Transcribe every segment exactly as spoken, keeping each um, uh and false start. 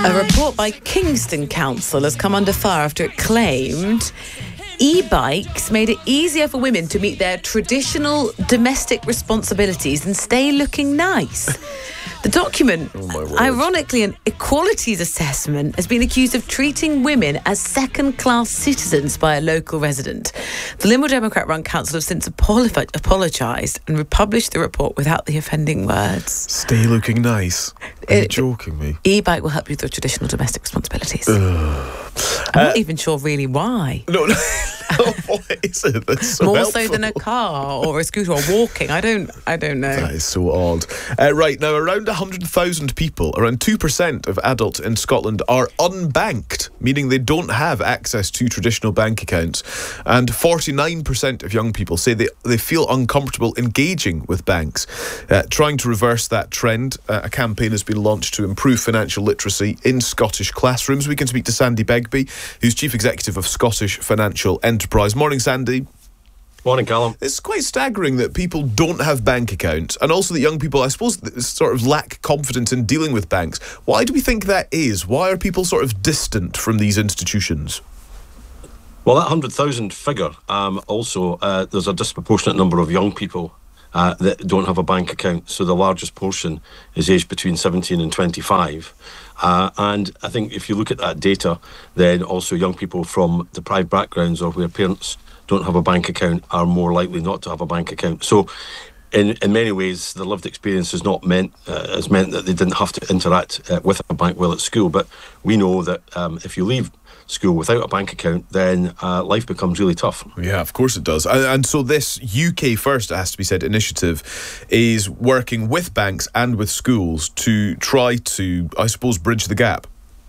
A report by Kingston Council has come under fire after it claimed e-bikes made it easier for women to meet their traditional domestic responsibilities and stay looking nice. The document, oh ironically an equalities assessment, has been accused of treating women as second-class citizens by a local resident. The Liberal Democrat-run council have since apolo- apologised and republished the report without the offending words. Stay looking nice. Are you It- joking me? E-bike will help you with your traditional domestic responsibilities. Ugh. I'm Uh, not even sure really why. No, no. What is it that's so More helpful? so than a car or a scooter or walking. I don't I don't know. That is so odd. Uh, right, now around one hundred thousand people, around two percent of adults in Scotland are unbanked, meaning they don't have access to traditional bank accounts. And forty-nine percent of young people say they, they feel uncomfortable engaging with banks. Uh, trying to reverse that trend, uh, a campaign has been launched to improve financial literacy in Scottish classrooms. We can speak to Sandy Begbie, who's Chief Executive of Scottish Financial Enterprise. Morning, Sandy. Morning, Callum. It's quite staggering that people don't have bank accounts, and also that young people, I suppose, sort of lack confidence in dealing with banks. Why do we think that is? Why are people sort of distant from these institutions? Well, that one hundred thousand figure, um, also, uh, there's a disproportionate number of young people uh, that don't have a bank account. So the largest portion is aged between seventeen and twenty-five. Uh, and I think if you look at that data, then also young people from deprived backgrounds or where parents don't have a bank account are more likely not to have a bank account. So in in many ways, the lived experience has not meant uh, has meant that they didn't have to interact uh, with a bank while at school. But we know that um, if you leave school without a bank account, then uh, life becomes really tough. Yeah, of course it does. And, and so this U K First, it has to be said, initiative is working with banks and with schools to try to, I suppose, bridge the gap.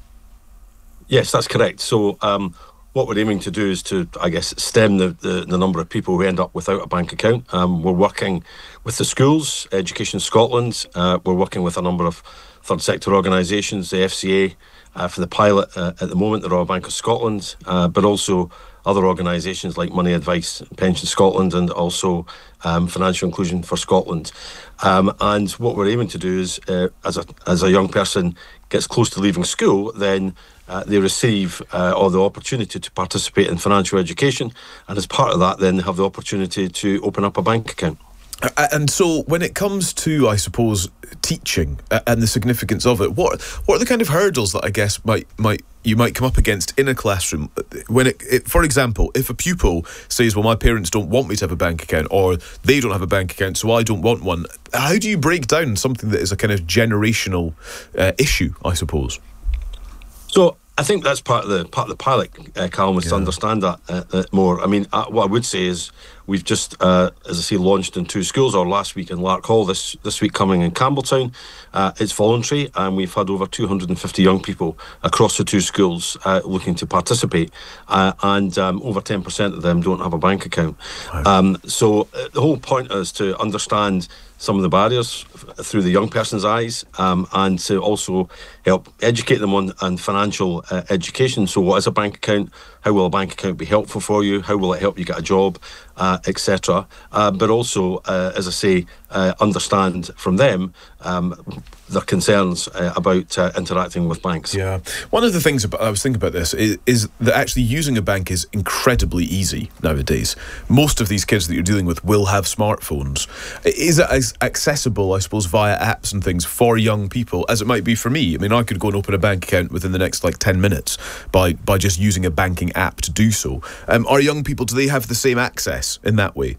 Yes, that's correct. So um, what we're aiming to do is to, I guess, stem the, the, the number of people who end up without a bank account. Um, we're working with the schools, Education Scotland. Uh, we're working with a number of third sector organisations, the F C A, uh, for the pilot uh, at the moment, the Royal Bank of Scotland, uh, but also other organisations like Money Advice, Pension Scotland, and also um, Financial Inclusion for Scotland. Um, and what we're aiming to do is, uh, as a as a young person gets close to leaving school, then uh, they receive uh, or the opportunity to participate in financial education, and as part of that, then they have the opportunity to open up a bank account. Uh, And so when it comes to, I suppose, teaching uh, and the significance of it, what what are the kind of hurdles that I guess might might you might come up against in a classroom when it, it for example, if a pupil says, well, my parents don't want me to have a bank account, or they don't have a bank account, so I don't want one. How do you break down something that is a kind of generational uh, issue, I suppose? So I think that's part of the part of the pilot, uh, Callum, is to understand that uh, uh, more. I mean, uh, what I would say is we've just, uh, as I say, launched in two schools, or last week in Larkhall, this this week coming in Campbelltown. Uh, it's voluntary, and we've had over two hundred fifty young people across the two schools uh, looking to participate, uh, and um, over ten percent of them don't have a bank account. Wow. Um, so uh, the whole point is to understand some of the barriers f- through the young person's eyes, um, and to also help educate them on, on financial uh, education. So what is a bank account? How will a bank account be helpful for you? How will it help you get a job, uh, et cetera. Uh, but also, uh, as I say, uh, understand from them um, their concerns uh, about uh, interacting with banks. Yeah. One of the things about, I was thinking about this is, is that actually using a bank is incredibly easy nowadays. Most of these kids that you're dealing with will have smartphones. Is it as accessible, I suppose, via apps and things for young people as it might be for me? I mean, I could go and open a bank account within the next like ten minutes by, by just using a banking app to do so. Um, are young people, do they have the same access in that way?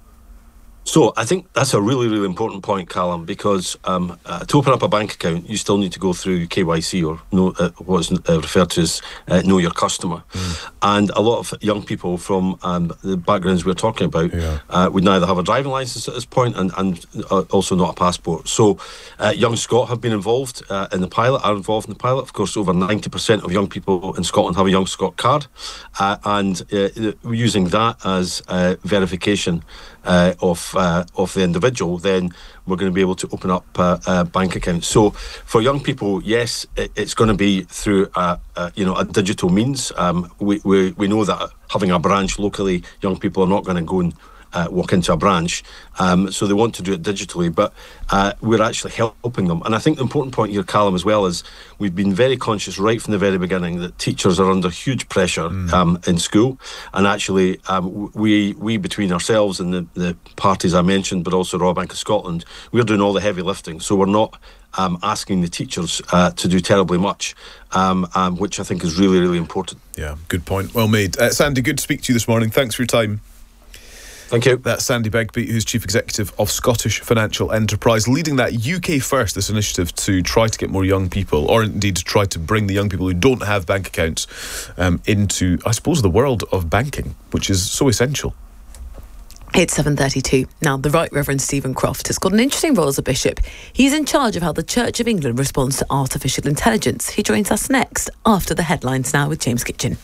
So I think that's a really, really important point, Callum, because um, uh, to open up a bank account, you still need to go through K Y C, or know, uh, what's uh, referred to as uh, Know Your Customer. Mm. And a lot of young people from um, the backgrounds we're talking about yeah. uh, would neither have a driving licence at this point and, and uh, also not a passport. So uh, Young Scot have been involved uh, in the pilot, are involved in the pilot. Of course, over ninety percent of young people in Scotland have a Young Scot card, uh, and uh, using that as uh, verification Uh, of uh, of the individual, then we're going to be able to open up uh, a bank account. So for young people, yes, it, it's going to be through a, a, you know a digital means. Um, we, we we know that having a branch locally, young people are not going to go and uh, walk into a branch. Um, so they want to do it digitally, but uh, we're actually helping them. And I think the important point here, Callum, as well, is we've been very conscious right from the very beginning that teachers are under huge pressure mm. um, in school. And actually, um, we we between ourselves and the, the parties I mentioned, but also Royal Bank of Scotland, we're doing all the heavy lifting. So we're not um, asking the teachers uh, to do terribly much, um, um, which I think is really, really important. Yeah, good point. Well made. Uh, Sandy, good to speak to you this morning. Thanks for your time. Thank you. That's Sandy Begbie, who's Chief Executive of Scottish Financial Enterprise, leading that U K First, this initiative to try to get more young people, or indeed to try to bring the young people who don't have bank accounts um, into, I suppose, the world of banking, which is so essential. It's seven thirty-two. Now, the Right Reverend Stephen Croft has got an interesting role as a bishop. He's in charge of how the Church of England responds to artificial intelligence. He joins us next after the headlines now with James Kitchen.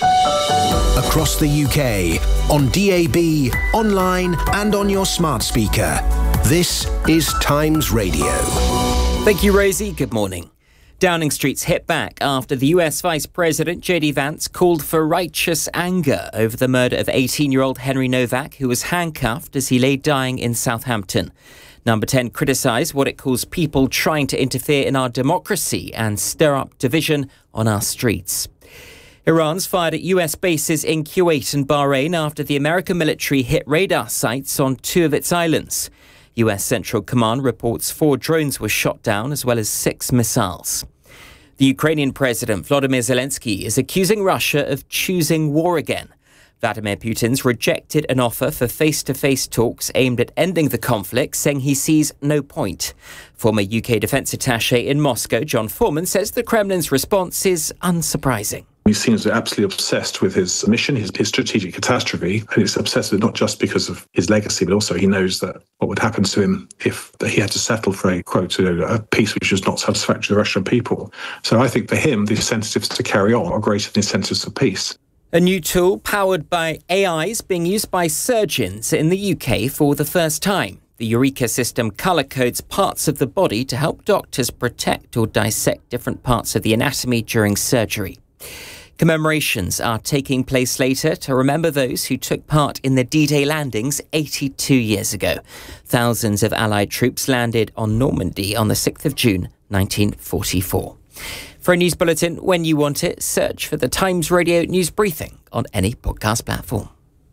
Across the U K, on D A B, online and on your smart speaker. This is Times Radio. Thank you, Rosie. Good morning. Downing Street's hit back after the U S Vice President J D Vance called for righteous anger over the murder of eighteen-year-old Henry Novak, who was handcuffed as he lay dying in Southampton. Number ten criticised what it calls people trying to interfere in our democracy and stir up division on our streets. Iran's fired at U S bases in Kuwait and Bahrain after the American military hit radar sites on two of its islands. U S Central Command reports four drones were shot down as well as six missiles. The Ukrainian President Volodymyr Zelensky is accusing Russia of choosing war again. Vladimir Putin's rejected an offer for face-to-face talks aimed at ending the conflict, saying he sees no point. Former U K defence attaché in Moscow, John Foreman, says the Kremlin's response is unsurprising. He seems absolutely obsessed with his mission, his, his strategic catastrophe. And he's obsessed with it not just because of his legacy, but also he knows that what would happen to him if he had to settle for a, quote, a peace which was not satisfactory to the Russian people. So I think for him, the incentives to carry on are greater than incentives for peace. A new tool powered by A I is being used by surgeons in the U K for the first time. The Eureka system colour codes parts of the body to help doctors protect or dissect different parts of the anatomy during surgery. Commemorations are taking place later to remember those who took part in the D-Day landings eighty-two years ago. Thousands of Allied troops landed on Normandy on the sixth of June, nineteen forty-four. For a news bulletin when you want it, search for the Times Radio News Briefing on any podcast platform.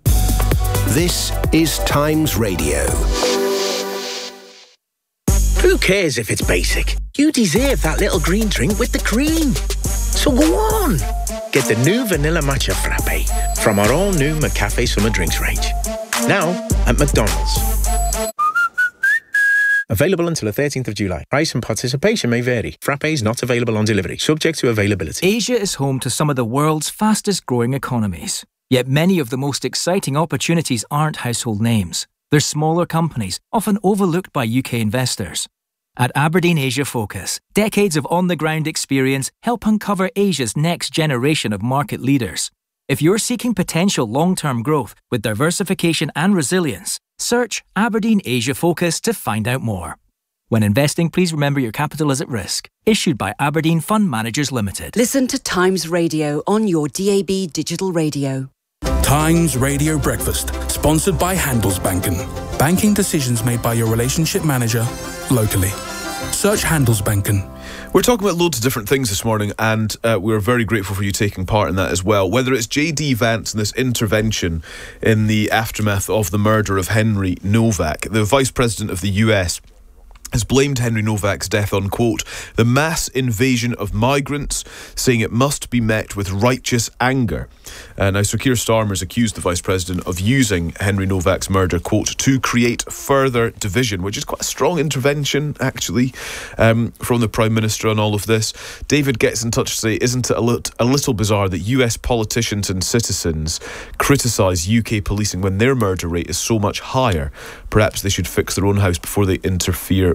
This is Times Radio. Who cares if it's basic? You deserve that little green drink with the cream. So go on. Get the new Vanilla Matcha Frappe from our all-new McCafe Summer Drinks range. Now at McDonald's. Available until the thirteenth of July. Price and participation may vary. Frappe is not available on delivery, subject to availability. Asia is home to some of the world's fastest-growing economies. Yet many of the most exciting opportunities aren't household names. They're smaller companies, often overlooked by U K investors. At Aberdeen Asia Focus, decades of on-the-ground experience help uncover Asia's next generation of market leaders. If you're seeking potential long-term growth with diversification and resilience, search Aberdeen Asia Focus to find out more. When investing, please remember your capital is at risk. Issued by Aberdeen Fund Managers Limited. Listen to Times Radio on your D A B digital radio. Times Radio Breakfast, sponsored by Handelsbanken. Banking decisions made by your relationship manager, locally. Search Handelsbanken. We're talking about loads of different things this morning, and uh, we're very grateful for you taking part in that as well. Whether it's J D Vance and this intervention in the aftermath of the murder of Henry Novak, the Vice President of the U S has blamed Henry Novak's death on, quote, the mass invasion of migrants, saying it must be met with righteous anger. Uh, now, Sir Keir Starmer has accused the Vice President of using Henry Novak's murder, quote, to create further division, which is quite a strong intervention, actually, um, from the Prime Minister on all of this. David gets in touch to say, isn't it a, lit- a little bizarre that U S politicians and citizens criticise U K policing when their murder rate is so much higher? Perhaps they should fix their own house before they interfere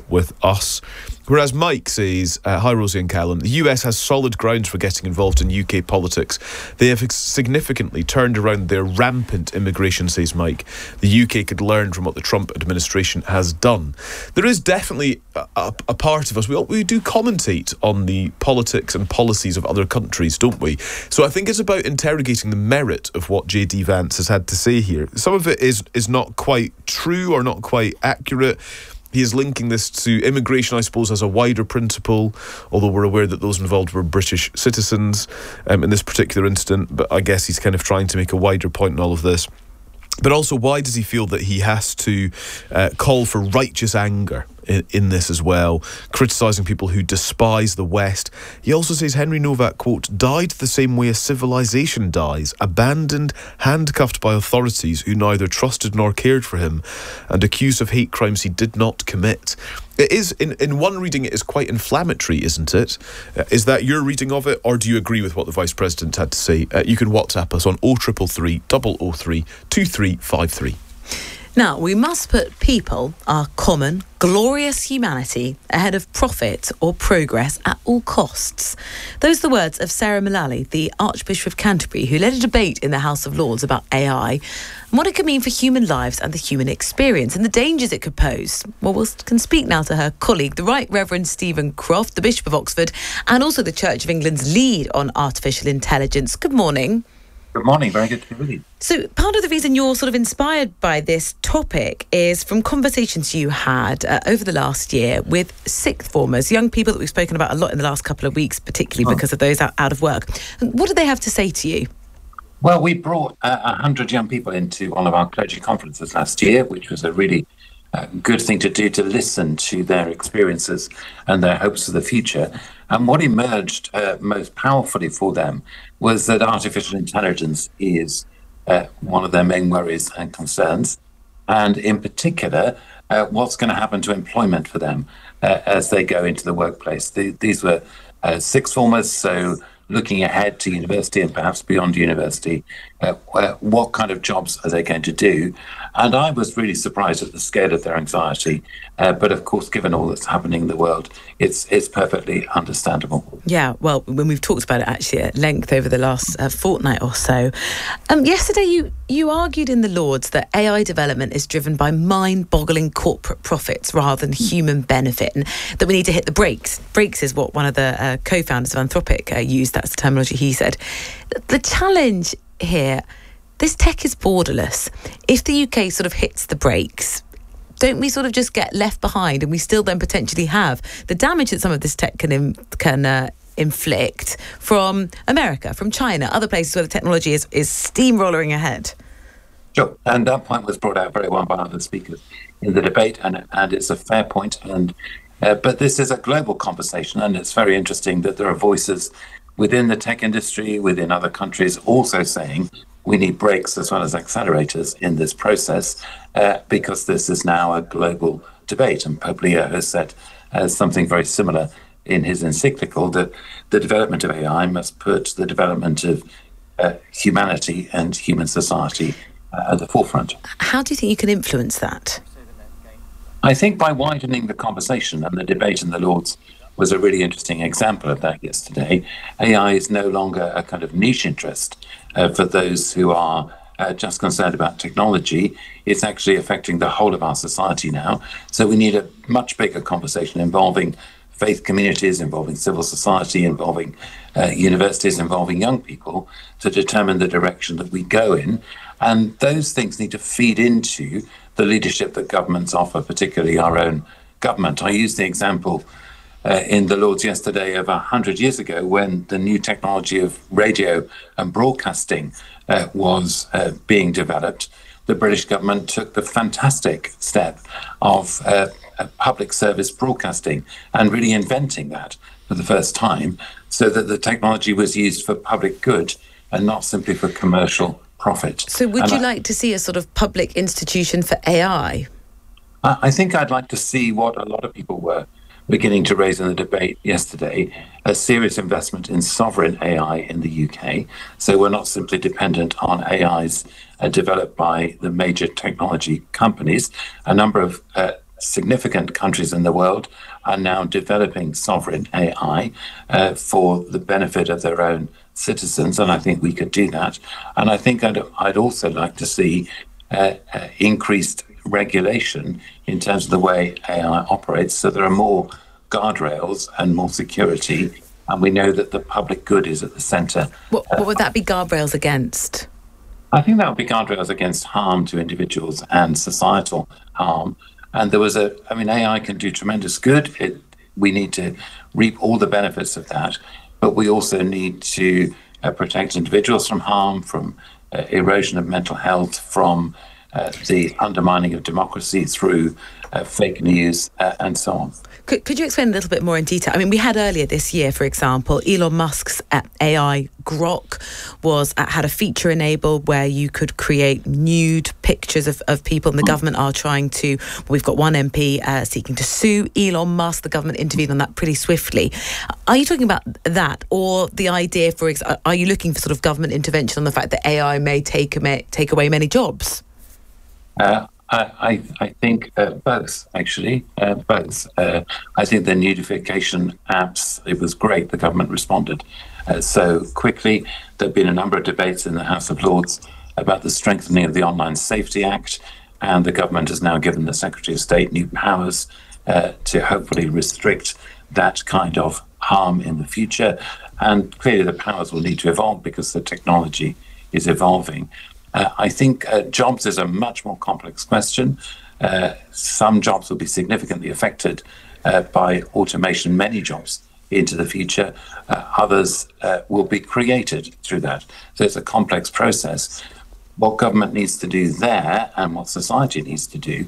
with us. Whereas Mike says, uh, hi Rosie and Callum, the U S has solid grounds for getting involved in U K politics. They have significantly turned around their rampant immigration, says Mike. The U K could learn from what the Trump administration has done. There is definitely a, a, a part of us, we, we do commentate on the politics and policies of other countries, don't we? So I think it's about interrogating the merit of what J D Vance has had to say here. Some of it is, is not quite true or not quite accurate. He is linking this to immigration, I suppose, as a wider principle, although we're aware that those involved were British citizens um, in this particular incident. But I guess he's kind of trying to make a wider point in all of this. But also, why does he feel that he has to uh, call for righteous anger in, in this as well, criticising people who despise the West? He also says Henry Novak, quote, died the same way a civilization dies, abandoned, handcuffed by authorities who neither trusted nor cared for him, and accused of hate crimes he did not commit. It is, in, in one reading, it is quite inflammatory, isn't it? Uh, is that your reading of it, or do you agree with what the Vice President had to say? Uh, you can WhatsApp us on oh three three three, double oh three, two three five three. Now, we must put people, our common, glorious humanity, ahead of profit or progress at all costs. Those are the words of Sarah Mullally, the Archbishop of Canterbury, who led a debate in the House of Lords about A I and what it could mean for human lives and the human experience and the dangers it could pose. Well, we can speak now to her colleague, the Right Reverend Stephen Croft, the Bishop of Oxford, and also the Church of England's lead on artificial intelligence. Good morning. Good morning. Very good to be with you. So part of the reason you're sort of inspired by this topic is from conversations you had uh, over the last year with sixth formers, young people that we've spoken about a lot in the last couple of weeks, particularly oh. because of those out, out of work. What did they have to say to you? Well, we brought uh, one hundred young people into one of our clergy conferences last year, which was a really uh, good thing to do, to listen to their experiences and their hopes for the future. And what emerged uh, most powerfully for them was that artificial intelligence is uh, one of their main worries and concerns. And in particular, uh, what's going to happen to employment for them uh, as they go into the workplace. The, these were uh, sixth formers, so looking ahead to university and perhaps beyond university, uh, where, what kind of jobs are they going to do? And I was really surprised at the scale of their anxiety. Uh, but of course, given all that's happening in the world, it's it's perfectly understandable. Yeah, well, when we've talked about it actually at length over the last uh, fortnight or so. Um, yesterday, you, you argued in the Lords that A I development is driven by mind-boggling corporate profits rather than human benefit, and that we need to hit the brakes. Brakes is what one of the uh, co-founders of Anthropic uh, used. That's the terminology he said. The challenge here, this tech is borderless. If the U K sort of hits the brakes, don't we sort of just get left behind, and we still then potentially have the damage that some of this tech can im- can uh, inflict from America, from China, other places where the technology is, is steamrolling ahead? Sure, and that point was brought out very well by other speakers in the debate, and and it's a fair point. And uh, but this is a global conversation, and it's very interesting that there are voices within the tech industry, within other countries, also saying we need brakes as well as accelerators in this process, uh, because this is now a global debate. And Pope Leo has said uh, something very similar in his encyclical, that the development of A I must put the development of uh, humanity and human society uh, at the forefront. How do you think you can influence that? I think by widening the conversation, and the debate in the Lords was a really interesting example of that yesterday. A I is no longer a kind of niche interest uh, for those who are uh, just concerned about technology. It's actually affecting the whole of our society now. So we need a much bigger conversation involving faith communities, involving civil society, involving uh, universities, involving young people, to determine the direction that we go in. And those things need to feed into the leadership that governments offer, particularly our own government. I used the example Uh, in the Lords yesterday of a hundred years ago, when the new technology of radio and broadcasting uh, was uh, being developed. The British government took the fantastic step of uh, public service broadcasting and really inventing that for the first time, so that the technology was used for public good and not simply for commercial profit. So would and you I, like to see a sort of public institution for A I? I think I'd like to see what a lot of people were beginning to raise in the debate yesterday, a serious investment in sovereign A I in the U K. So we're not simply dependent on A Is uh, developed by the major technology companies. A number of uh, significant countries in the world are now developing sovereign A I uh, for the benefit of their own citizens, and I think we could do that. And I think I'd, I'd also like to see uh, uh, increased regulation in terms of the way A I operates, so there are more guardrails and more security, and we know that the public good is at the centre. What, what would that be guardrails against? I think that would be guardrails against harm to individuals and societal harm. And there was a, I mean, A I can do tremendous good. It, we need to reap all the benefits of that, but we also need to uh, protect individuals from harm, from uh, erosion of mental health, from uh, the undermining of democracy through uh, fake news, uh, and so on. Could, could you explain a little bit more in detail? I mean, we had earlier this year, for example, Elon Musk's A I Grok was uh, had a feature enabled where you could create nude pictures of, of people, and the government are trying to, well, we've got one M P uh, seeking to sue Elon Musk. The government intervened on that pretty swiftly. Are you talking about that, or the idea, for ex- are you looking for sort of government intervention on the fact that A I may take, take away many jobs? Uh, I, I think uh, both, actually, uh, both. Uh, I think the nudification apps, it was great the government responded uh, so quickly. There have been a number of debates in the House of Lords about the strengthening of the Online Safety Act, and the government has now given the Secretary of State new powers uh, to hopefully restrict that kind of harm in the future. And clearly the powers will need to evolve because the technology is evolving. Uh, I think uh, jobs is a much more complex question. Uh, some jobs will be significantly affected uh, by automation, many jobs into the future. Uh, others uh, will be created through that. So it's a complex process. What government needs to do there, and what society needs to do,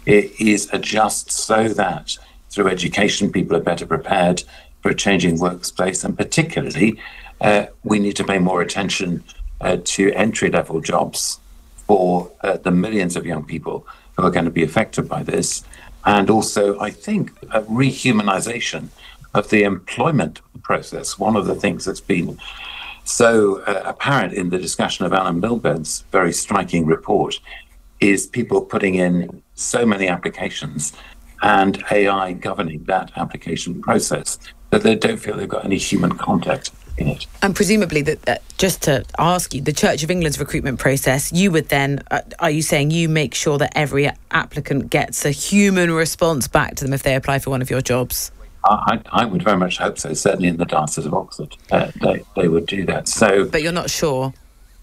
is adjust so that through education people are better prepared for a changing workplace, and particularly uh, we need to pay more attention Uh, to entry-level jobs for uh, the millions of young people who are going to be affected by this. And also, I think, a rehumanization of the employment process. One of the things that's been so uh, apparent in the discussion of Alan Milburn's very striking report is people putting in so many applications and A I governing that application process that they don't feel they've got any human contact in it. And presumably, that uh, just to ask you, the Church of England's recruitment process, you would then, uh, are you saying you make sure that every applicant gets a human response back to them if they apply for one of your jobs? I, I would very much hope so. Certainly in the Diocese of Oxford, uh, they, they would do that. So, but you're not sure?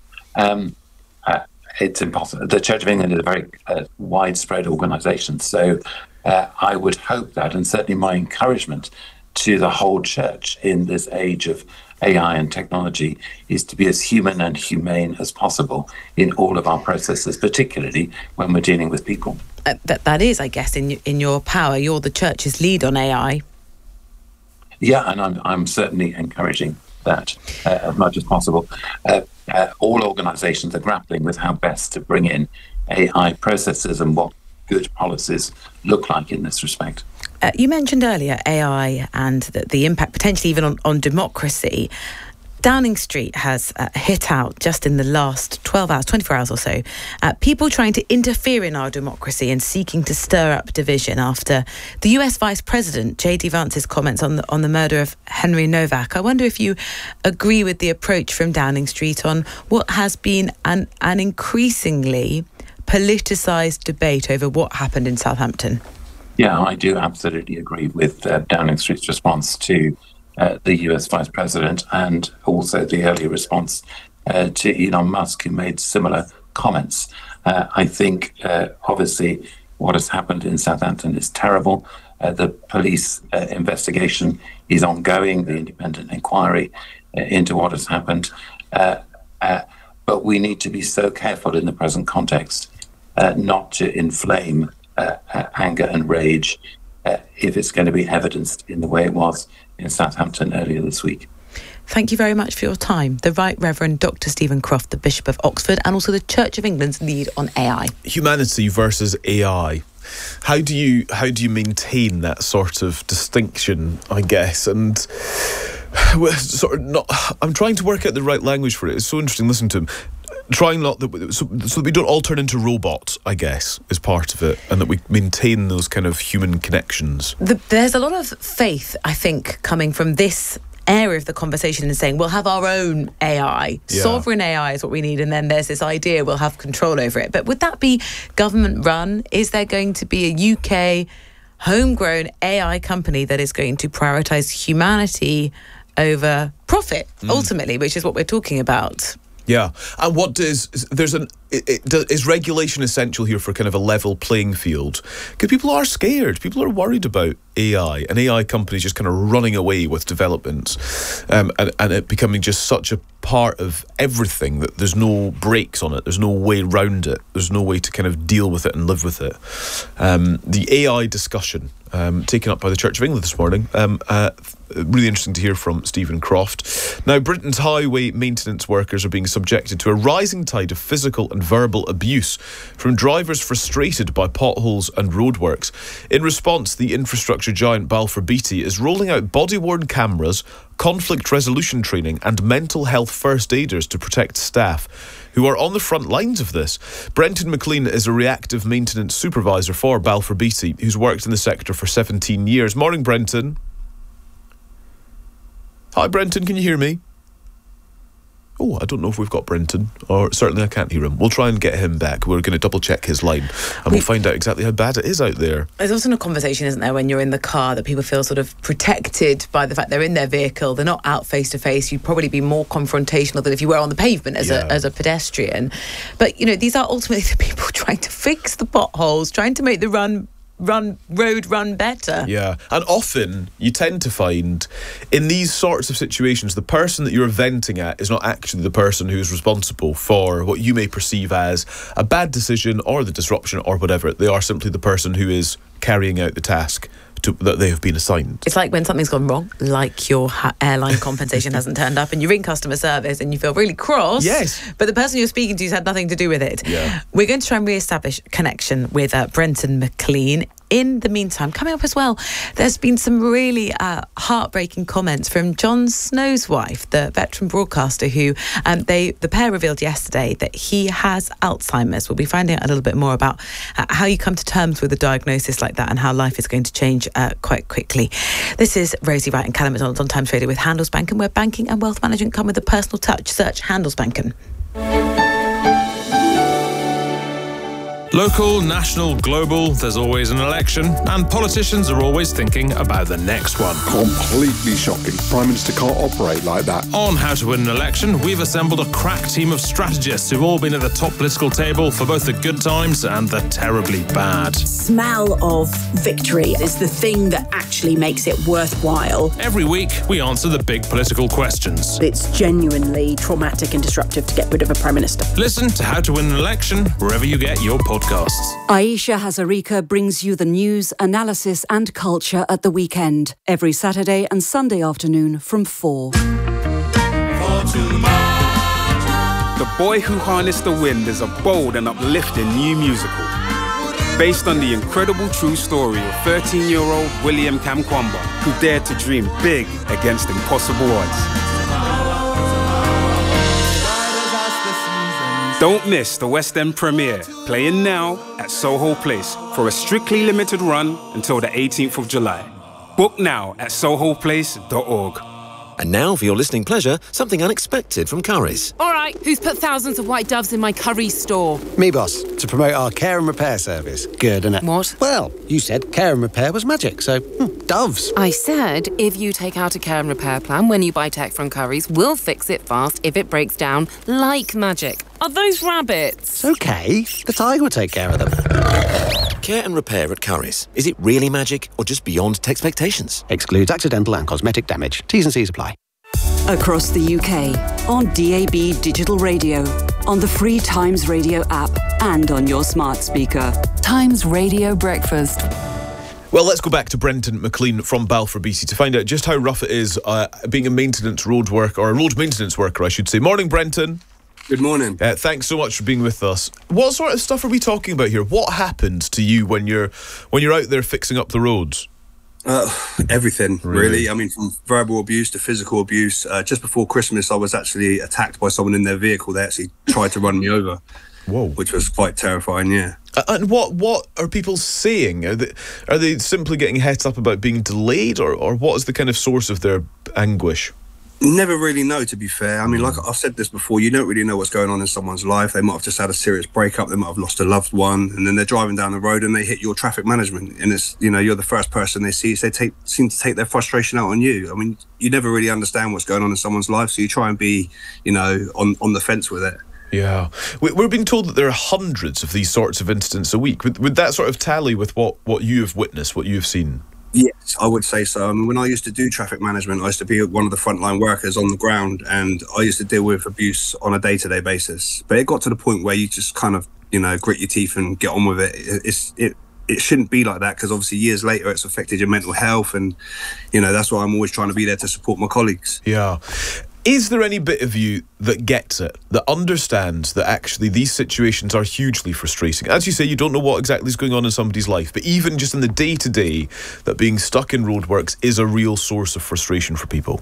Um, uh, it's impossible. The Church of England is a very uh, widespread organisation, so uh, I would hope that, and certainly my encouragement to the whole church in this age of A I and technology is to be as human and humane as possible in all of our processes, particularly when we're dealing with people. Uh, that that is, I guess, in in your power. You're the church's lead on A I. Yeah, and I'm I'm certainly encouraging that uh, as much as possible. Uh, uh, all organisations are grappling with how best to bring in A I processes and what good policies look like in this respect. Uh, you mentioned earlier A I and the, the impact potentially even on, on democracy. Downing Street has uh, hit out just in the last twelve hours, twenty-four hours or so, uh, people trying to interfere in our democracy and seeking to stir up division after the U S Vice President, J D Vance's comments on the, on the murder of Henry Novak. I wonder if you agree with the approach from Downing Street on what has been an, an increasingly politicised debate over what happened in Southampton. Yeah, I do absolutely agree with uh, Downing Street's response to uh, the U S Vice President, and also the earlier response uh, to Elon Musk, who made similar comments. Uh, I think, uh, obviously, what has happened in Southampton is terrible. Uh, the police uh, investigation is ongoing, the independent inquiry uh, into what has happened. Uh, uh, but we need to be so careful in the present context uh, not to inflame Uh, uh, anger and rage uh, if it's going to be evidenced in the way it was in Southampton earlier this week. Thank you very much for your time. The Right Reverend Doctor Stephen Croft, the Bishop of Oxford, and also the Church of England's lead on A I. Humanity versus A I. How do you how do you maintain that sort of distinction, I guess? And sort of not, I'm trying to work out the right language for it. It's so interesting listening to him. trying not that so, so that we don't all turn into robots, I guess, is part of it, and that we maintain those kind of human connections. The, there's a lot of faith, I think, coming from this area of the conversation and saying we'll have our own A I. Yeah. Sovereign A I is what we need, and then there's this idea we'll have control over it. But would that be government run? Is there going to be a U K homegrown A I company that is going to prioritise humanity over profit, mm. ultimately, which is what we're talking about? Yeah, and what does there's an it, it, does, is regulation essential here for kind of a level playing field? Because people are scared, people are worried about A I and A I companies just kind of running away with developments, um, and and it becoming just such a part of everything that there's no brakes on it. There's no way round it. There's no way to kind of deal with it and live with it. Um, the A I discussion um, taken up by the Church of England this morning. Um, uh, really interesting to hear from Stephen Croft. Now, Britain's highway maintenance workers are being subjected to a rising tide of physical and verbal abuse from drivers frustrated by potholes and roadworks. In response, the infrastructure giant Balfour Beatty is rolling out body-worn cameras, conflict resolution training and mental health first aiders to protect staff who are on the front lines of this. Brenton McLean is a reactive maintenance supervisor for Balfour Beatty, who's worked in the sector for seventeen years. Morning, Brenton. Hi, Brenton, can you hear me? Oh, I don't know if we've got Brenton, or certainly I can't hear him. We'll try and get him back. We're going to double check his line and we, we'll find out exactly how bad it is out there. There's also a conversation, isn't there, when you're in the car, that people feel sort of protected by the fact they're in their vehicle, they're not out face to face. You'd probably be more confrontational than if you were on the pavement as, yeah. a, as a pedestrian. But, you know, these are ultimately the people trying to fix the potholes, trying to make the run run road run better. Yeah, and often you tend to find in these sorts of situations the person that you're venting at is not actually the person who's responsible for what you may perceive as a bad decision or the disruption or whatever. They are simply the person who is carrying out the task to, that they have been assigned. It's like when something's gone wrong, like your ha- airline compensation hasn't turned up, and you ring customer service and you feel really cross. Yes. But the person you're speaking to has had nothing to do with it. Yeah. We're going to try and re-establish connection with uh, Brenton McLean. In the meantime, coming up as well, there's been some really uh, heartbreaking comments from Jon Snow's wife, the veteran broadcaster, who um, they the pair revealed yesterday that he has Alzheimer's. We'll be finding out a little bit more about uh, how you come to terms with a diagnosis like that and how life is going to change uh, quite quickly. This is Rosie Wright and Callum McDonald on Times Radio with Handelsbanken, where banking and wealth management come with a personal touch. Search Handelsbanken. Local, national, global, there's always an election, and politicians are always thinking about the next one. Completely shocking. Prime Minister can't operate like that. On How to Win an Election, we've assembled a crack team of strategists who've all been at the top political table for both the good times and the terribly bad. Smell of victory is the thing that actually makes it worthwhile. Every week, we answer the big political questions. It's genuinely traumatic and disruptive to get rid of a Prime Minister. Listen to How to Win an Election wherever you get your podcasts. Aisha Hazarika brings you the news, analysis and culture at the weekend, every Saturday and Sunday afternoon from four. The Boy Who Harnessed the Wind is a bold and uplifting new musical based on the incredible true story of thirteen-year-old William Kamkwamba, who dared to dream big against impossible odds. Don't miss the West End premiere, playing now at Soho Place for a strictly limited run until the eighteenth of July. Book now at soho place dot org. And now, for your listening pleasure, something unexpected from Currys. All right, who's put thousands of white doves in my Currys store? Me, boss, to promote our care and repair service. Good, innit? What? Well, you said care and repair was magic, so hmm, doves. I said if you take out a care and repair plan when you buy tech from Currys, we'll fix it fast if it breaks down like magic. Are those rabbits? It's okay. The tiger will take care of them. Care and repair at Currys. Is it really magic or just beyond expectations? Excludes accidental and cosmetic damage. T's and C's apply. Across the U K, on D A B Digital Radio, on the free Times Radio app and on your smart speaker. Times Radio Breakfast. Well, let's go back to Brenton McLean from Balfour Beatty to find out just how rough it is uh, being a maintenance road worker, or a road maintenance worker, I should say. Morning, Brenton. Good morning. Uh, thanks so much for being with us. What sort of stuff are we talking about here? What happened to you when you're when you're out there fixing up the roads? Uh, everything, really. really. I mean, from verbal abuse to physical abuse. Uh, just before Christmas, I was actually attacked by someone in their vehicle. They actually tried to run me over. Whoa. Which was quite terrifying, yeah. And what what are people saying? Are they, are they simply getting het up about being delayed, or, or what is the kind of source of their anguish? Never really know, to be fair. I mean, like I've said this before, you don't really know what's going on in someone's life. They might have just had a serious breakup, they might have lost a loved one, and then they're driving down the road and they hit your traffic management, and it's, you know, you're the first person they see, so they take, seem to take their frustration out on you. I mean, you never really understand what's going on in someone's life, so you try and be, you know, on, on the fence with it. Yeah. We're being told that there are hundreds of these sorts of incidents a week. Would, would that sort of tally with what, what you have witnessed, what you have seen? Yes, I would say so. I mean, when I used to do traffic management, I used to be one of the frontline workers on the ground, and I used to deal with abuse on a day-to-day basis. But it got to the point where you just kind of, you know, grit your teeth and get on with it. It's it it shouldn't be like that, because obviously years later it's affected your mental health, and, you know, that's why I'm always trying to be there to support my colleagues. Yeah. Is there any bit of you that gets it, that understands that actually these situations are hugely frustrating? As you say, you don't know what exactly is going on in somebody's life, but even just in the day-to-day, that being stuck in roadworks is a real source of frustration for people?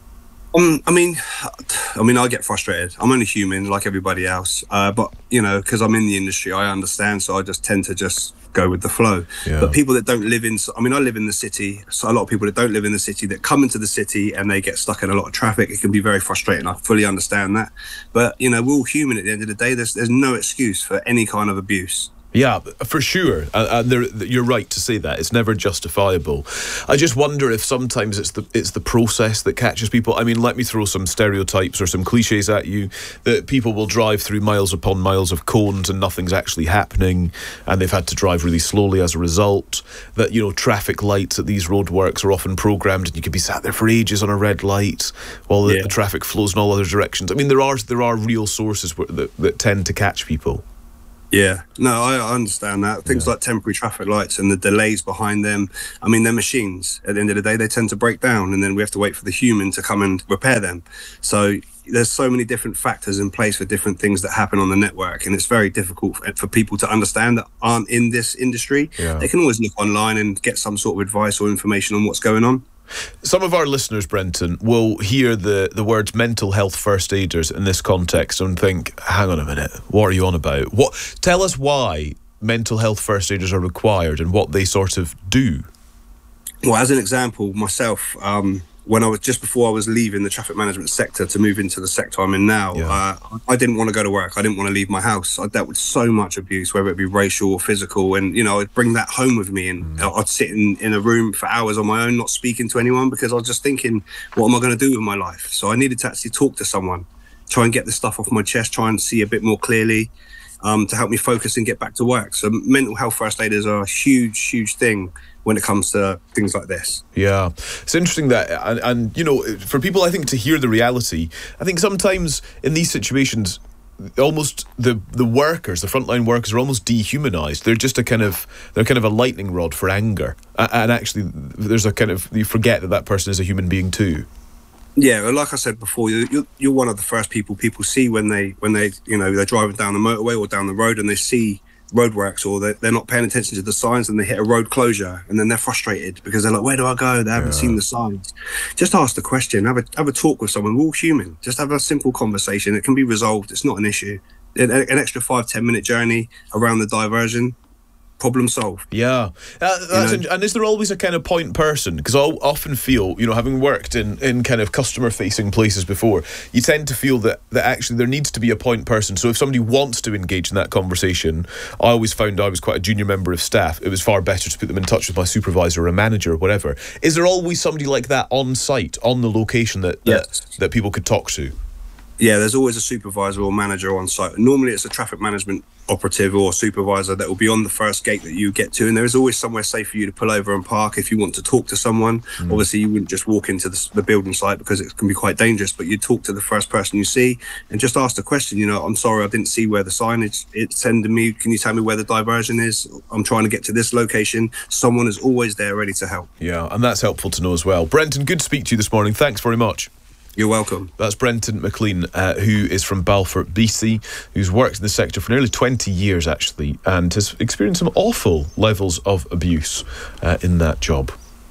Um, I mean, I mean, I get frustrated. I'm only human, like everybody else. Uh, but, you know, because I'm in the industry, I understand, so I just tend to just go with the flow. Yeah. But people that don't live in, I mean, I live in the city, so a lot of people that don't live in the city that come into the city and they get stuck in a lot of traffic, it can be very frustrating. I fully understand that. But, you know, we're all human at the end of the day. There's, there's no excuse for any kind of abuse. Yeah, for sure. And uh, you're right to say that. It's never justifiable. I just wonder if sometimes it's the it's the process that catches people. I mean, let me throw some stereotypes or some cliches at you, that people will drive through miles upon miles of cones and nothing's actually happening, and they've had to drive really slowly as a result. That, you know, traffic lights at these roadworks are often programmed, and you could be sat there for ages on a red light while the, yeah. the traffic flows in all other directions. I mean, there are there are real sources where, that, that tend to catch people. Yeah, no, I understand that. Things yeah. like temporary traffic lights and the delays behind them. I mean, they're machines. At the end of the day, they tend to break down, and then we have to wait for the human to come and repair them. So there's so many different factors in place for different things that happen on the network, and it's very difficult for, for people to understand that aren't in this industry. Yeah. They can always look online and get some sort of advice or information on what's going on. Some of our listeners, Brenton, will hear the, the words mental health first aiders in this context and think, hang on a minute, what are you on about? What? Tell us why mental health first aiders are required and what they sort of do. Well, as an example, myself, um, when I was just before I was leaving the traffic management sector to move into the sector I'm in now, yeah. uh, I didn't want to go to work. I didn't want to leave my house. I dealt with so much abuse, whether it be racial or physical, and, you know, I'd bring that home with me, and mm. I'd sit in, in a room for hours on my own, not speaking to anyone, because I was just thinking, what am I going to do with my life? So I needed to actually talk to someone, try and get the stuff off my chest, try and see a bit more clearly, um, to help me focus and get back to work. So mental health first aiders are a huge, huge thing when it comes to things like this. Yeah, it's interesting that, and, and you know, for people, I think, to hear the reality, I think sometimes in these situations, almost the the workers, the frontline workers, are almost dehumanized. They're just a kind of they're kind of a lightning rod for anger, and actually, there's a kind of, you forget that that person is a human being too. Yeah, well, like I said before, you're, you're one of the first people people see when they when they you know they're driving down the motorway or down the road and they see roadworks, or they're, they're not paying attention to the signs and they hit a road closure, and then they're frustrated because they're like, where do I go? They haven't yeah. seen the signs. Just ask the question, have a have a talk with someone. We're all human. Just have a simple conversation. It can be resolved. It's not an issue. An, an extra five ten minute journey around the diversion, problem solved. Yeah, uh, that's in, and is there always a kind of point person? Because I often feel, you know, having worked in, in kind of customer facing places before, you tend to feel that, that actually there needs to be a point person. So if somebody wants to engage in that conversation, I always found I was quite a junior member of staff, it was far better to put them in touch with my supervisor or a manager or whatever. Is there always somebody like that on site, on the location that that, yes. that people could talk to? Yeah, there's always a supervisor or manager on site. Normally it's a traffic management operative or supervisor that will be on the first gate that you get to, and there is always somewhere safe for you to pull over and park if you want to talk to someone. Mm. Obviously you wouldn't just walk into the, the building site because it can be quite dangerous, but you talk to the first person you see and just ask the question, you know, I'm sorry, I didn't see where the signage it's sending me. Can you tell me where the diversion is? I'm trying to get to this location. Someone is always there ready to help. Yeah, and that's helpful to know as well. Brenton, good to speak to you this morning. Thanks very much. You're welcome. That's Brenton McLean, uh, who is from Balfour, B C, who's worked in the sector for nearly twenty years, actually, and has experienced some awful levels of abuse uh, in that job.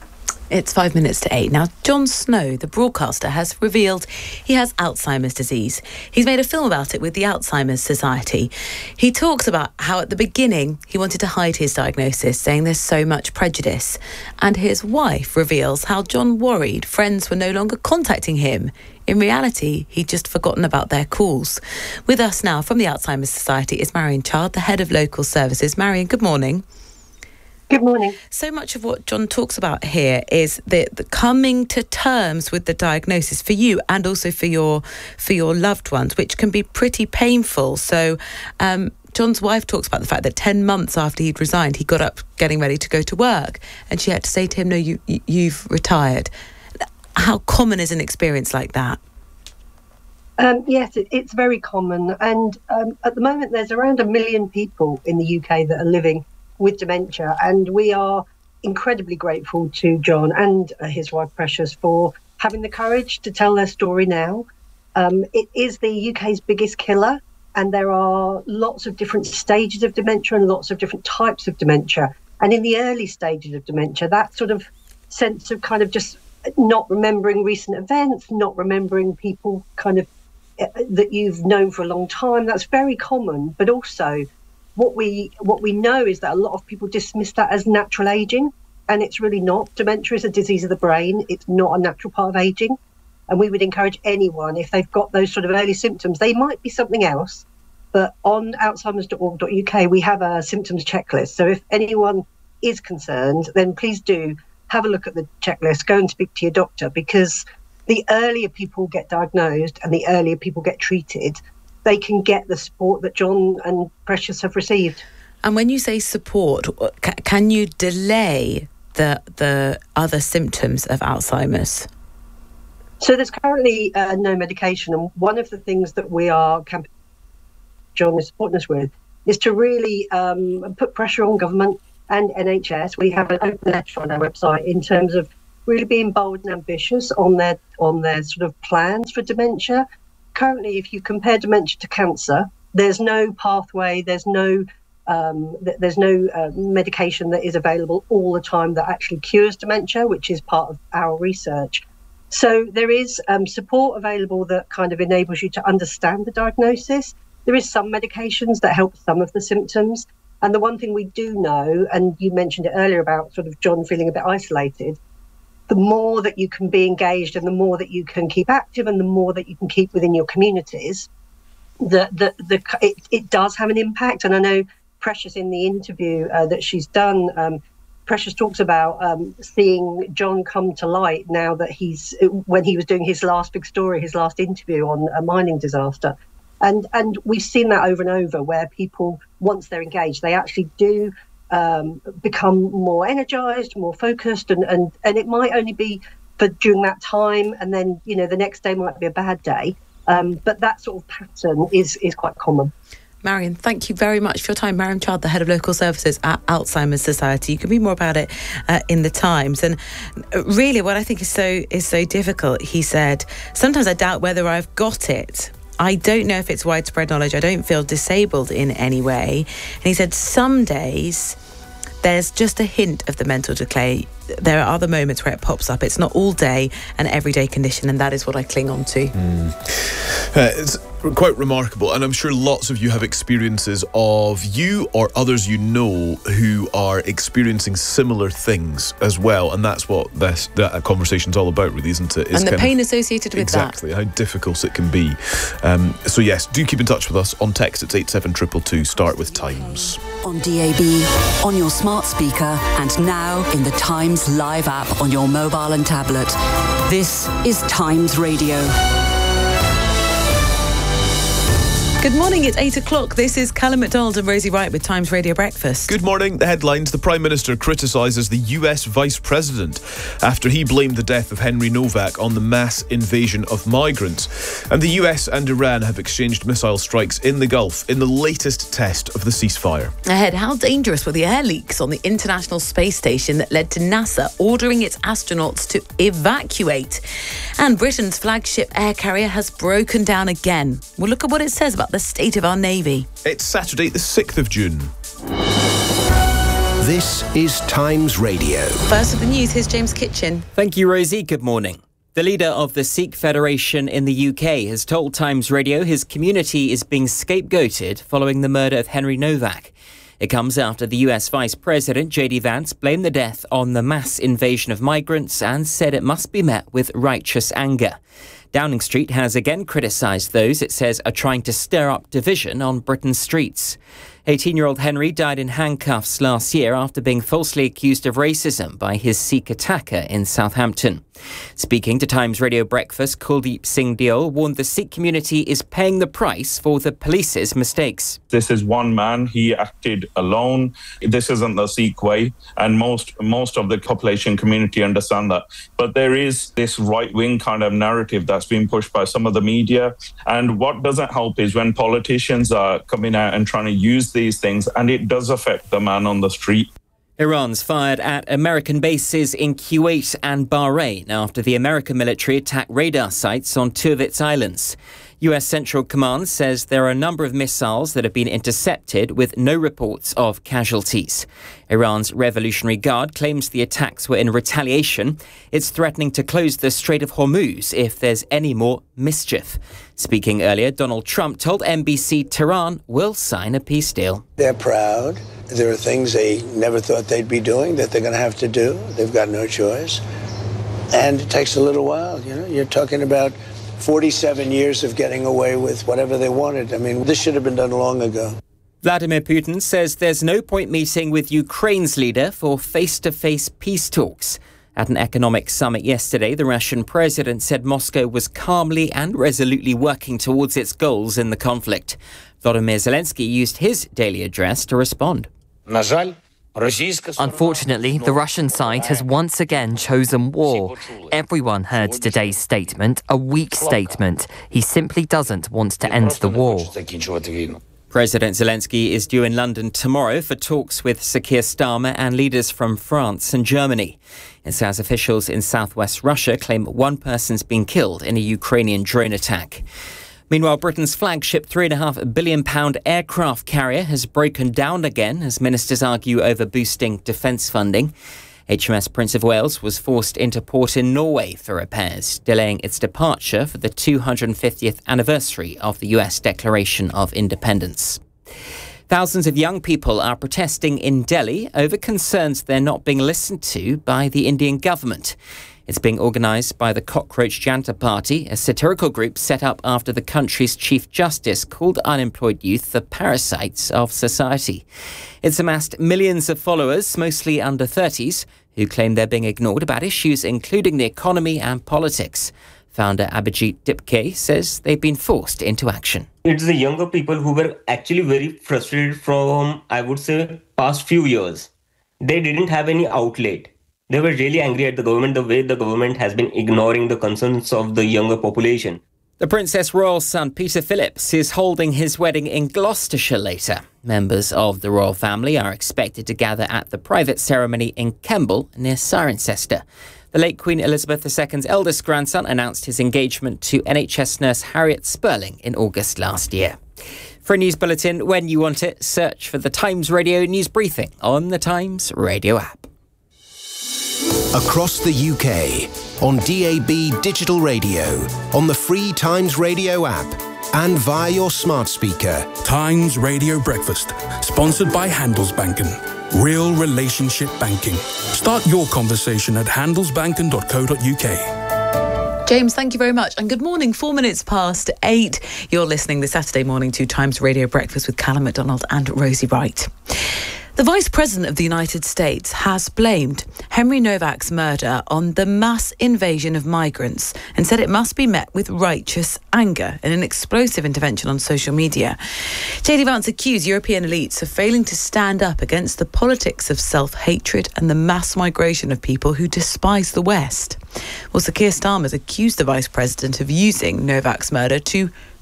It's five minutes to eight. Now, Jon Snow, the broadcaster, has revealed he has Alzheimer's disease. He's made a film about it with the Alzheimer's Society. He talks about how at the beginning he wanted to hide his diagnosis, saying there's so much prejudice. And his wife reveals how Jon worried friends were no longer contacting him. In reality, he'd just forgotten about their calls. With us now from the Alzheimer's Society is Marion Chard, the head of local services. Marion, good morning. Good morning. So much of what Jon talks about here is the, the coming to terms with the diagnosis for you and also for your for your loved ones, which can be pretty painful. So um, Jon's wife talks about the fact that ten months after he'd resigned, he got up getting ready to go to work, and she had to say to him, no, you, you, you've retired. How common is an experience like that? Um, yes, it, it's very common. And um, at the moment, there's around a million people in the U K that are living with dementia, and we are incredibly grateful to Jon and uh, his wife Precious for having the courage to tell their story now. Um, it is the U K's biggest killer, and there are lots of different stages of dementia and lots of different types of dementia. And in the early stages of dementia, that sort of sense of kind of just not remembering recent events, not remembering people kind of uh, that you've known for a long time, that's very common. But also What we what we know is that a lot of people dismiss that as natural ageing, and it's really not. Dementia is a disease of the brain. It's not a natural part of ageing. And we would encourage anyone, if they've got those sort of early symptoms, they might be something else, but on alzheimers dot org dot U K, we have a symptoms checklist. So if anyone is concerned, then please do have a look at the checklist, go and speak to your doctor, because the earlier people get diagnosed and the earlier people get treated, they can get the support that Jon and Precious have received. And when you say support, can you delay the the other symptoms of Alzheimer's? So there's currently uh, no medication, and one of the things that we are campaigning, Jon is supporting us with, is to really um, put pressure on government and N H S. We have an open letter on our website in terms of really being bold and ambitious on their on their sort of plans for dementia. Currently, if you compare dementia to cancer, there's no pathway, there's no um, th- there's no uh, medication that is available all the time that actually cures dementia, which is part of our research. So there is um, support available that kind of enables you to understand the diagnosis. There is some medications that help some of the symptoms. And the one thing we do know, and you mentioned it earlier about sort of Jon feeling a bit isolated, the more that you can be engaged and the more that you can keep active and the more that you can keep within your communities, the, the, the, it, it does have an impact. And I know Precious, in the interview uh, that she's done, um, Precious talks about um, seeing Jon come to light now that he's, when he was doing his last big story, his last interview on a mining disaster. And, and we've seen that over and over where people, once they're engaged, they actually do Um, become more energised, more focused, and, and, and it might only be for during that time, and then, you know, the next day might be a bad day. Um, but that sort of pattern is, is quite common. Marion, thank you very much for your time. Marion Chard, the head of local services at Alzheimer's Society. You can read more about it uh, in the Times. And really, what I think is so is so difficult, he said, sometimes I doubt whether I've got it. I don't know if it's widespread knowledge. I don't feel disabled in any way. And he said some days there's just a hint of the mental decay. There are other moments where it pops up. It's not all day an everyday condition, and that is what I cling on to. Mm. Uh, it's quite remarkable, and I'm sure lots of you have experiences of you or others you know who are experiencing similar things as well, and that's what this that conversation's all about, really, isn't it? It's and the kind pain of, associated with exactly, that. how difficult it can be. Um, so yes, do keep in touch with us on text. It's eight seven two two two. Start with Times. On D A B, on your smart speaker, and now in the Times Live app on your mobile and tablet. This is Times Radio. Good morning, it's eight o'clock. This is Callum McDonald and Rosie Wright with Times Radio Breakfast. Good morning. The headlines: the Prime Minister criticises the U S Vice President after he blamed the death of Henry Novak on the mass invasion of migrants. And the U S and Iran have exchanged missile strikes in the Gulf in the latest test of the ceasefire. Ahead, how dangerous were the air leaks on the International Space Station that led to NASA ordering its astronauts to evacuate? And Britain's flagship air carrier has broken down again. We'll look at what it says about the state of our Navy. It's Saturday the sixth of June. This is Times Radio. First of the news, here's James Kitchen. Thank you, Rosie. Good morning. The leader of the Sikh Federation in the U K has told Times Radio his community is being scapegoated following the murder of Henry Novak. It comes after the U S Vice President J D Vance blamed the death on the mass invasion of migrants and said it must be met with righteous anger. Downing Street has again criticised those it says are trying to stir up division on Britain's streets. eighteen-year-old Henry died in handcuffs last year after being falsely accused of racism by his Sikh attacker in Southampton. Speaking to Times Radio Breakfast, Kuldeep Singh Deol warned the Sikh community is paying the price for the police's mistakes. This is one man. He acted alone. This isn't the Sikh way, and most most of the population community understand that. But there is this right-wing kind of narrative that's been pushed by some of the media, and what doesn't help is when politicians are coming out and trying to use these things, and it does affect the man on the street. Iran's fired at American bases in Kuwait and Bahrain after the American military attacked radar sites on two of its islands. U S Central Command says there are a number of missiles that have been intercepted with no reports of casualties. Iran's Revolutionary Guard claims the attacks were in retaliation. It's threatening to close the Strait of Hormuz if there's any more mischief. Speaking earlier, Donald Trump told N B C Tehran will sign a peace deal. They're proud. There are things they never thought they'd be doing that they're going to have to do. They've got no choice. And it takes a little while. You know, you're talking about forty-seven years of getting away with whatever they wanted. I mean, this should have been done long ago. Vladimir Putin says there's no point meeting with Ukraine's leader for face-to-face peace talks. At an economic summit yesterday, the Russian president said Moscow was calmly and resolutely working towards its goals in the conflict. Volodymyr Zelensky used his daily address to respond. Unfortunately, the Russian side has once again chosen war. Everyone heard today's statement, a weak statement. He simply doesn't want to end the war. President Zelensky is due in London tomorrow for talks with Sir Keir Starmer and leaders from France and Germany. It says officials in southwest Russia claim one person's been killed in a Ukrainian drone attack. Meanwhile, Britain's flagship three point five billion pound aircraft carrier has broken down again as ministers argue over boosting defence funding. H M S Prince of Wales was forced into port in Norway for repairs, delaying its departure for the two hundred fiftieth anniversary of the U S Declaration of Independence. Thousands of young people are protesting in Delhi over concerns they're not being listened to by the Indian government. It's being organised by the Cockroach Janta Party, a satirical group set up after the country's Chief Justice called unemployed youth the parasites of society. It's amassed millions of followers, mostly under thirties, who claim they're being ignored about issues including the economy and politics. Founder Abhijit Dipke says they've been forced into action. It's the younger people who were actually very frustrated from, I would say, past few years. They didn't have any outlet. They were really angry at the government, the way the government has been ignoring the concerns of the younger population. The Princess Royal's son, Peter Phillips, is holding his wedding in Gloucestershire later. Members of the royal family are expected to gather at the private ceremony in Kemble, near Cirencester. The late Queen Elizabeth the Second's eldest grandson announced his engagement to N H S nurse Harriet Spurling in August last year. For a news bulletin when you want it, search for the Times Radio News Briefing on the Times Radio app. Across the U K, on D A B digital radio, on the free Times Radio app, and via your smart speaker. Times Radio Breakfast, sponsored by Handelsbanken. Real relationship banking. Start your conversation at handelsbanken dot co dot uk. James, thank you very much. And good morning, four minutes past eight. You're listening this Saturday morning to Times Radio Breakfast with Callum McDonald and Rosie Wright. The Vice President of the United States has blamed Henry Novak's murder on the mass invasion of migrants and said it must be met with righteous anger in an explosive intervention on social media. J D Vance accused European elites of failing to stand up against the politics of self-hatred and the mass migration of people who despise the West. Well, Sir Keir Starmer accused the Vice President of using Novak's murder to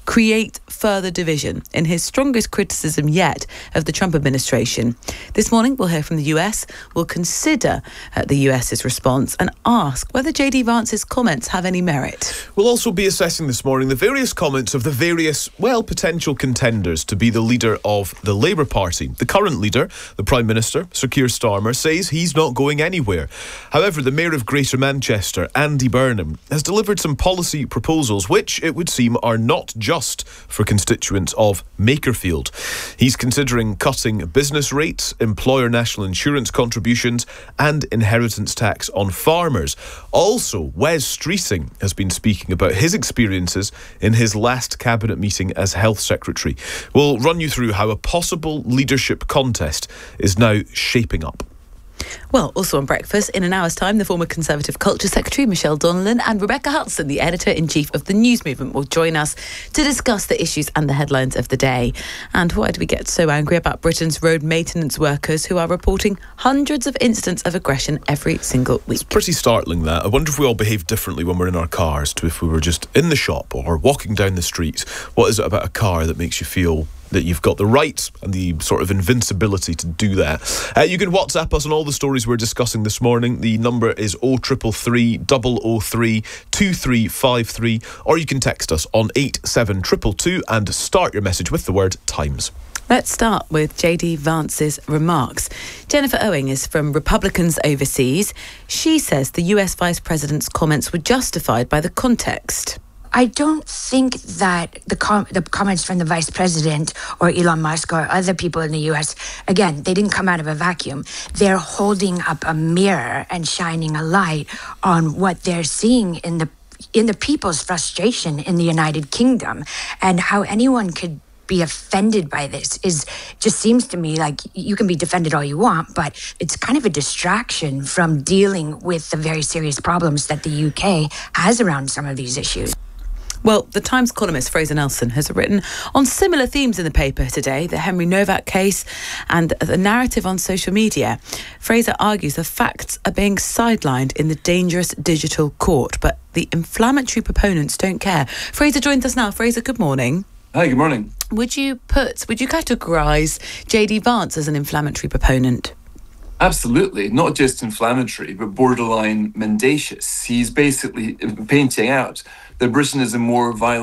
create further division in his strongest criticism yet of the Trump administration. This morning, we'll hear from the U S. We'll consider uh, the US's response and ask whether J D Vance's comments have any merit. We'll also be assessing this morning the various comments of the various, well, potential contenders to be the leader of the Labour Party. The current leader, the Prime Minister, Sir Keir Starmer, says he's not going anywhere. However, the Mayor of Greater Manchester, Andy Burnham, has delivered some policy proposals which, it would seem, are not just for constituents of Makerfield. He's considering cutting business rates, employer national insurance contributions and inheritance tax on farmers. Also, Wes Streeting has been speaking about his experiences in his last cabinet meeting as Health Secretary. We'll run you through how a possible leadership contest is now shaping up. Well, also on Breakfast, in an hour's time, the former Conservative Culture Secretary, Michelle Donnellan, and Rebecca Hudson, the Editor-in-Chief of The News Movement, will join us to discuss the issues and the headlines of the day. And why do we get so angry about Britain's road maintenance workers who are reporting hundreds of incidents of aggression every single week? It's pretty startling, that. I wonder if we all behave differently when we're in our cars to if we were just in the shop or walking down the street. What is it about a car that makes you feel that you've got the right and the sort of invincibility to do that? Uh, you can WhatsApp us on all the stories we're discussing this morning. The number is oh three three three, oh oh three, two three five three, or you can text us on eight seven two two two and start your message with the word Times. Let's start with J D Vance's remarks. Jennifer Owing is from Republicans Overseas. She says the U S Vice President's comments were justified by the context. I don't think that the com- the comments from the Vice President or Elon Musk or other people in the U S, again, they didn't come out of a vacuum. They're holding up a mirror and shining a light on what they're seeing in the in the people's frustration in the United Kingdom, and how anyone could be offended by this is just seems to me like you can be defended all you want, but it's kind of a distraction from dealing with the very serious problems that the U K has around some of these issues. Well, the Times columnist Fraser Nelson has written on similar themes in the paper today, the Henry Novak case and the narrative on social media. Fraser argues the facts are being sidelined in the dangerous digital court, but the inflammatory proponents don't care. Fraser joins us now. Fraser, good morning. Hi, good morning. Would you put, would you categorise J D Vance as an inflammatory proponent? Absolutely, not just inflammatory, but borderline mendacious. He's basically painting out that Britain is a more violent